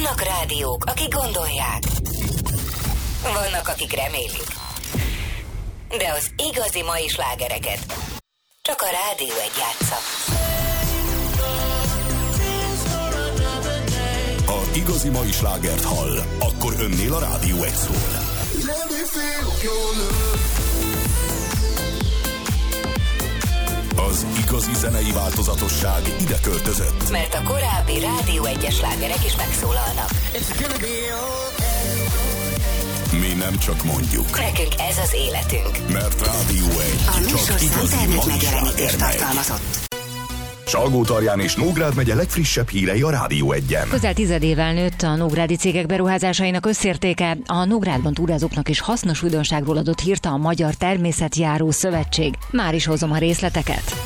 Vannak rádiók, akik gondolják. Vannak, akik remélik. De az igazi mai slágereket csak a Rádió 1 játsza. Ha igazi mai slágert hall, akkor önnél a Rádió 1 szól. Az igazi zenei változatosság ide költözött. Mert a korábbi Rádió 1-es slágerek is megszólalnak. Mi nem csak mondjuk. Nekünk ez az életünk. Mert Rádió 1 a csak igazi mai sláger tartalmazott. Salgó-Tarján és Nógrád megye legfrissebb hírei a Rádió 1-en. Közel 10 évvel nőtt a nógrádi cégek beruházásainak összértéke. A Nógrádban túrázóknak is hasznos újdonságról adott hírt a Magyar Természetjáró Szövetség. Már is hozom a részleteket.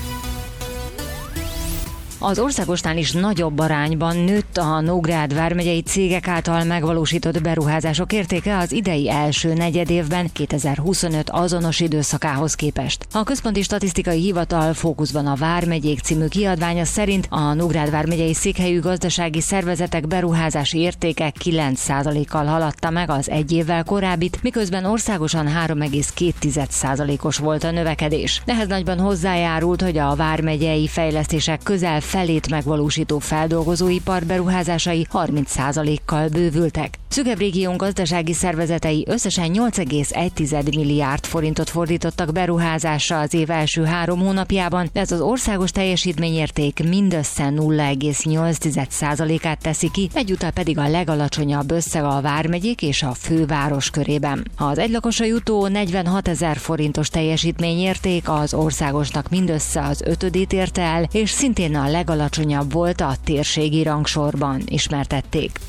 Az országosnál is nagyobb arányban nőtt a Nógrád vármegyei cégek által megvalósított beruházások értéke az idei első negyedévben 2025 azonos időszakához képest. A Központi Statisztikai Hivatal Fókuszban a Vármegyék című kiadványa szerint a Nógrád vármegyei székhelyű gazdasági szervezetek beruházási értéke 9%-kal haladta meg az egy évvel korábbit, miközben országosan 3,2%-os volt a növekedés. Ehhez nagyban hozzájárult, hogy a vármegyei fejlesztések közel felét megvalósító feldolgozóipar beruházásai 30%-kal bővültek. Szűkebb régión gazdasági szervezetei összesen 8,1 milliárd forintot fordítottak beruházásra az év első 3 hónapjában, de ez az országos teljesítményérték mindössze 0,8%-át teszi ki, egyúttal pedig a legalacsonyabb összeg a vármegyék és a főváros körében. Az egylakosra jutó 46 000 forintos teljesítményérték az országosnak mindössze az 5-ödét érte el, és szintén a legalacsonyabb volt a térségi rangsorban, ismertették.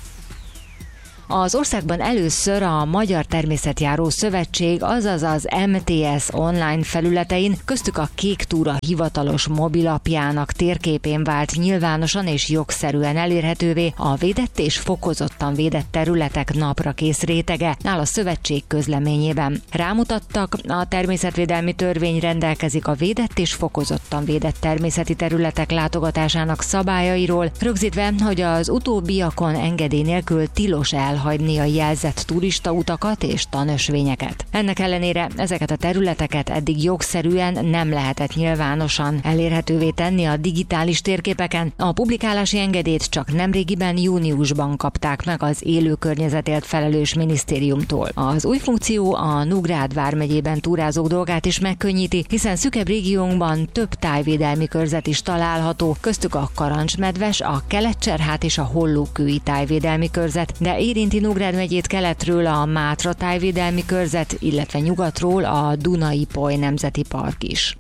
Az országban először a Magyar Természetjáró Szövetség, azaz az MTS online felületein, köztük a Kék Túra hivatalos mobilapjának térképén vált nyilvánosan és jogszerűen elérhetővé a védett és fokozottan védett területek naprakész rétege, áll a szövetség közleményében. Rámutattak, a természetvédelmi törvény rendelkezik a védett és fokozottan védett természeti területek látogatásának szabályairól, rögzítve, hogy az utóbbiakon engedély nélkül tilos elhagyni a jelzett turistautakat és tanösvényeket. Ennek ellenére ezeket a területeket eddig jogszerűen nem lehetett nyilvánosan elérhetővé tenni a digitális térképeken. A publikálási engedélyt csak nemrégiben júniusban kapták meg az élő környezetért felelős minisztériumtól. Az új funkció a Nógrád vármegyében túrázók dolgát is megkönnyíti, hiszen szűkebb régiónkban több tájvédelmi körzet is található, köztük a Karancsmedves, a Kelet-Cserhát és a Hollókői tájvédelmi körzet, de érinti Nógrád megyét keletről a Mátra tájvédelmi körzet, illetve nyugatról a Duna-Ipoly nemzeti park is.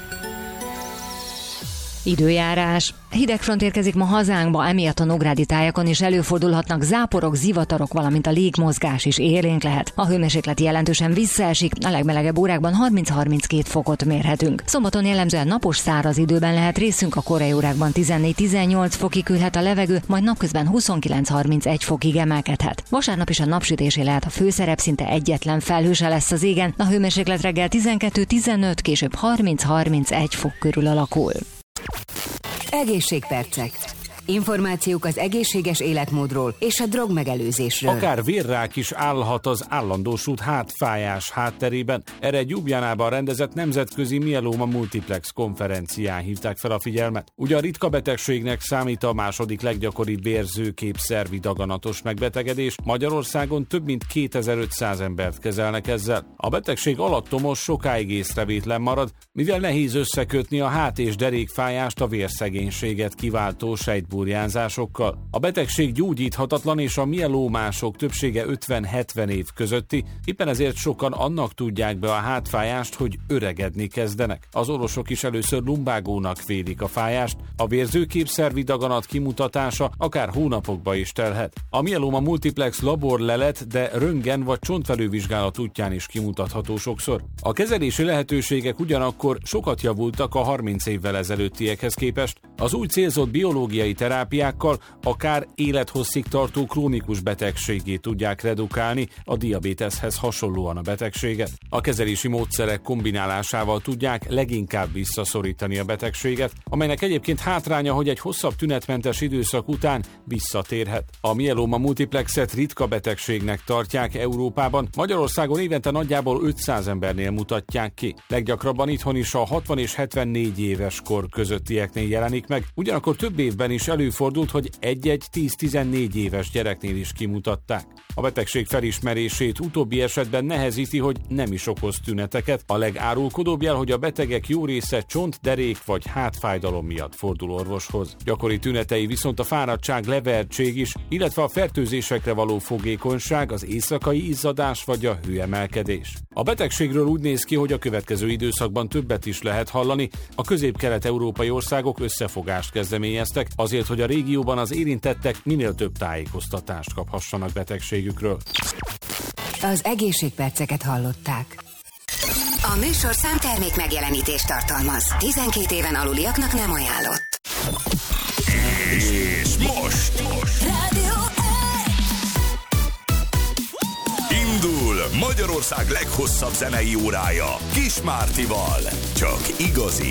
Időjárás. Hideg front érkezik ma hazánkba, emiatt a nógrádi tájakon is előfordulhatnak záporok, zivatarok, valamint a légmozgás is élénk lehet. A hőmérséklet jelentősen visszaesik, a legmelegebb órákban 30-32 fokot mérhetünk. Szombaton jellemzően napos, száraz időben lehet részünk, a korai órákban 14-18 fokig küldhet a levegő, majd napközben 29-31 fokig emelkedhet. Vasárnap is a napsütésé lehet a főszerep, szinte egyetlen felhőse lesz az égen, a hőmérséklet reggel 12-15, később 30-31 fok körül alakul. Egészségpercek. Információk az egészséges életmódról és a drogmegelőzésről. Akár vérrák is állhat az állandósult hátfájás hátterében. Erre egy Ljubljánában rendezett nemzetközi mielóma multiplex konferencián hívták fel a figyelmet. Ugye a ritka betegségnek számít a második leggyakoribb vérzőképszervi daganatos megbetegedés. Magyarországon több mint 2500 embert kezelnek ezzel. A betegség alattomos, sokáig észrevétlen marad, mivel nehéz összekötni a hát- és derékfájást a vérszegénységet kiváltó sejtburjánzásokkal. A betegség gyógyíthatatlan, és a mielómások többsége 50-70 év közötti, éppen ezért sokan annak tudják be a hátfájást, hogy öregedni kezdenek. Az orvosok is először lumbágónak vélik a fájást, a vérzőképszervi daganat kimutatása akár hónapokba is telhet. A mielóma multiplex laborlelet, de röntgen vagy csontfelülvizsgálat útján is kimutatható sokszor. A kezelési lehetőségek ugyanakkor sokat javultak a 30 évvel ezelőttiekhez képest. Az új célzott biológiai terápiákkal akár élethosszig tartó krónikus betegségét tudják redukálni a diabéteszhez hasonlóan a betegséget. A kezelési módszerek kombinálásával tudják leginkább visszaszorítani a betegséget, amelynek egyébként hátránya, hogy egy hosszabb tünetmentes időszak után visszatérhet. A mielóma multiplexet ritka betegségnek tartják Európában, Magyarországon évente nagyjából 500 embernél mutatják ki. Leggyakrabban itthon is a 60 és 74 éves kor közöttieknél jelenik meg, ugyanakkor több évben is előfordult, hogy egy-egy 10-14 éves gyereknél is kimutatták. A betegség felismerését utóbbi esetben nehezíti, hogy nem is okoz tüneteket. A legárulkodóbb jel, hogy a betegek jó része csont, derék vagy hátfájdalom miatt fordul orvoshoz. Gyakori tünetei viszont a fáradtság, levertség is, illetve a fertőzésekre való fogékonyság, az éjszakai izzadás vagy a hőemelkedés. A betegségről úgy néz ki, hogy a következő időszakban többet is lehet hallani. A közép-kelet-európai országok összefogást kezdeményeztek azért, hogy a régióban az érintettek minél több tájékoztatást kaphassanak betegségükről. Az egészségperceket hallották. A műsor számtermék megjelenítést tartalmaz. 12 éven aluliaknak nem ajánlott. És most Rádió indul Magyarország leghosszabb zenei órája Kis Mártival. Csak igazi